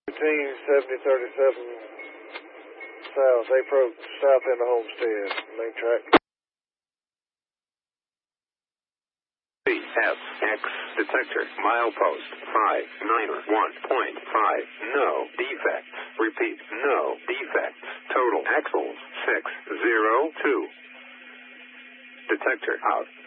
Routine 7037 south, approach south into Homestead, main track. CSX detector, milepost 591.5, no defects. Repeat, no defects. Total axles 602. Detector out.